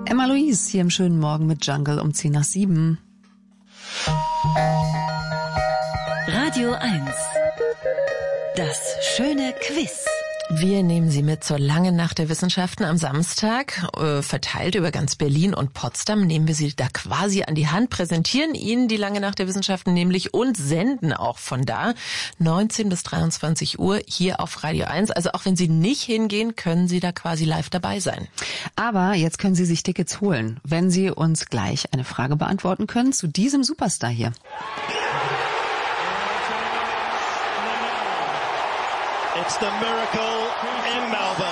Emma Louise hier im schönen Morgen mit Jungle um 6:10. Radio 1. Das schöne Quiz. Wir nehmen Sie mit zur langen Nacht der Wissenschaften am Samstag. Verteilt über ganz Berlin und Potsdam nehmen wir Sie da quasi an die Hand, präsentieren Ihnen die lange Nacht der Wissenschaften nämlich und senden auch von da 19 bis 23 Uhr hier auf Radio 1. Also auch wenn Sie nicht hingehen, können Sie da quasi live dabei sein. Aber jetzt können Sie sich Tickets holen, wenn Sie uns gleich eine Frage beantworten können zu diesem Superstar hier. It's the miracle in Melbourne.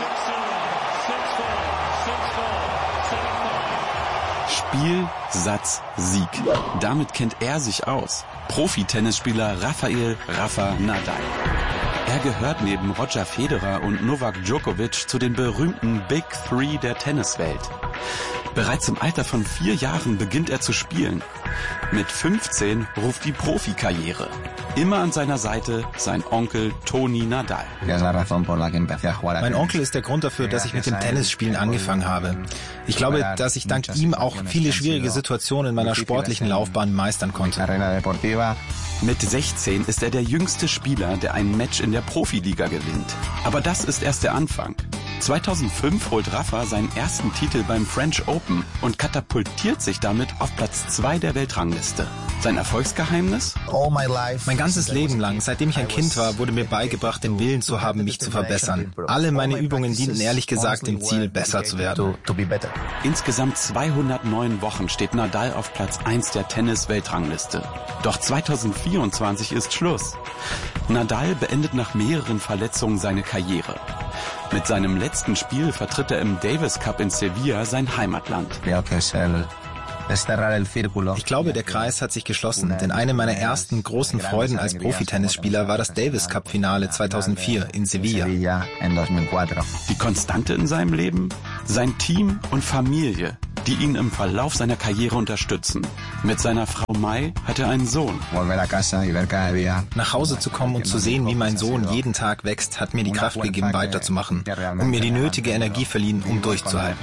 Spiel, Satz, Sieg. Damit kennt er sich aus. Profi-Tennisspieler Rafael Rafa Nadal. Er gehört neben Roger Federer und Novak Djokovic zu den berühmten Big Three der Tenniswelt. Bereits im Alter von 4 Jahren beginnt er zu spielen. Mit 15 ruft die Profikarriere. Immer an seiner Seite sein Onkel Toni Nadal. Mein Onkel ist der Grund dafür, dass ich mit dem Tennisspielen angefangen habe. Ich glaube, dass ich dank ihm auch viele schwierige Situationen in meiner sportlichen Laufbahn meistern konnte. Mit 16 ist er der jüngste Spieler, der ein Match in der Profiliga gewinnt. Aber das ist erst der Anfang. 2005 holt Rafa seinen ersten Titel beim French Open und katapultiert sich damit auf Platz 2 der Weltrangliste. Sein Erfolgsgeheimnis? Mein ganzes Leben lang, seitdem ich ein Kind war, wurde mir beigebracht, den Willen zu haben, mich zu verbessern. Alle meine Übungen dienten ehrlich gesagt dem Ziel, besser zu werden. Insgesamt 209 Wochen steht Nadal auf Platz 1 der Tennis-Weltrangliste. Doch 2024 ist Schluss. Nadal beendet nach mehreren Verletzungen seine Karriere. Mit seinem letzten Spiel vertritt er im Davis Cup in Sevilla sein Heimatland. Ich glaube, der Kreis hat sich geschlossen, denn eine meiner ersten großen Freuden als Profitennisspieler war das Davis Cup Finale 2004 in Sevilla. Die Konstante in seinem Leben? Sein Team und Familie, die ihn im Verlauf seiner Karriere unterstützen. Mit seiner Frau Mai hat er einen Sohn. Nach Hause zu kommen und zu sehen, wie mein Sohn jeden Tag wächst, hat mir die Kraft gegeben, weiterzumachen und mir die nötige Energie verliehen, um durchzuhalten.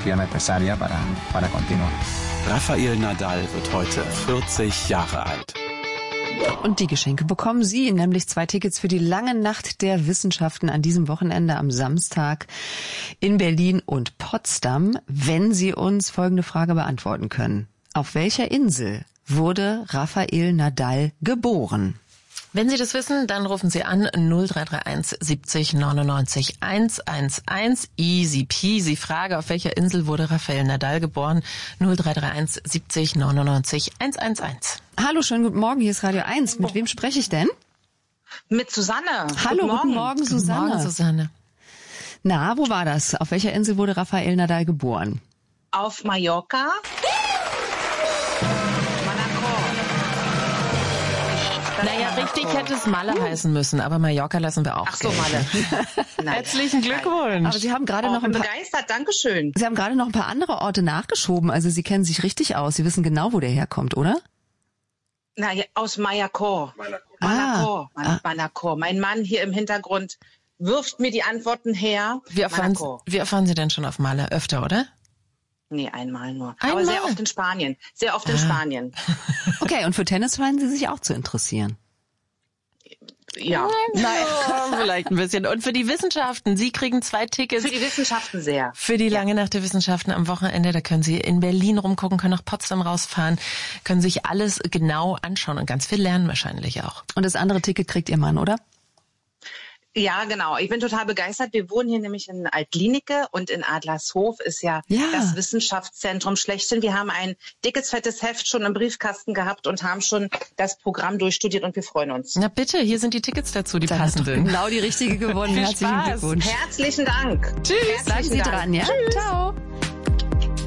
Rafael Nadal wird heute 40 Jahre alt. Und die Geschenke bekommen Sie, nämlich 2 Tickets für die lange Nacht der Wissenschaften an diesem Wochenende am Samstag in Berlin und Potsdam, wenn Sie uns folgende Frage beantworten können. Auf welcher Insel wurde Rafael Nadal geboren? Wenn Sie das wissen, dann rufen Sie an 0331 70 99 111. Easy peasy. Frage, auf welcher Insel wurde Rafael Nadal geboren? 0331 70 99 111. Hallo, schönen guten Morgen, hier ist Radio 1. Mit wem spreche ich denn? Mit Susanne. Hallo, guten Morgen, Susanne. Guten Morgen, Susanne. Na, wo war das? Auf welcher Insel wurde Rafael Nadal geboren? Auf Mallorca. Naja, richtig hätte es Malle heißen müssen, aber Mallorca lassen wir auch. Ach so, Malle. Herzlichen Glückwunsch. Aber Sie haben gerade noch begeistert, Dankeschön. Sie haben gerade noch ein paar andere Orte nachgeschoben. Also Sie kennen sich richtig aus. Sie wissen genau, wo der herkommt, oder? Na, ja, aus Mallorca. Manacor. Mein Mann hier im Hintergrund wirft mir die Antworten her. Wie oft waren Sie denn schon auf Malle? Öfter, oder? Nee, einmal nur. Aber sehr oft in Spanien. Sehr oft in Spanien. Okay, und für Tennis scheinen Sie sich auch zu interessieren. Ja. Nein, vielleicht ein bisschen. Und für die Wissenschaften, Sie kriegen 2 Tickets. Für die Wissenschaften sehr. Für die lange Nacht der Wissenschaften am Wochenende. Da können Sie in Berlin rumgucken, können nach Potsdam rausfahren, können sich alles genau anschauen und ganz viel lernen wahrscheinlich auch. Und das andere Ticket kriegt Ihr Mann, oder? Ja, genau. Ich bin total begeistert. Wir wohnen hier nämlich in Altlinike und in Adlershof ist ja das Wissenschaftszentrum schlechthin. Wir haben ein dickes, fettes Heft schon im Briefkasten gehabt und haben schon das Programm durchstudiert und wir freuen uns. Na bitte, hier sind die Tickets dazu, die passenden. Genau die richtige gewonnen. Herzlichen Glückwunsch. Herzlichen Dank. Tschüss. Bleiben Sie dran, ja? Tschüss. Ciao.